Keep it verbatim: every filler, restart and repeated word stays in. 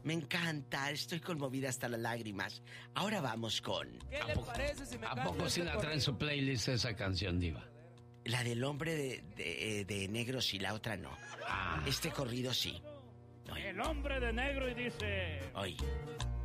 Me encanta, estoy conmovida hasta las lágrimas. Ahora vamos con... ¿Qué le parece si me ¿A canto poco este sí la trae en corrido? su playlist esa canción, diva? La del hombre de, de, de negro sí, la otra no. Ah. Este corrido sí. Hoy. El hombre de negro y dice... Hoy.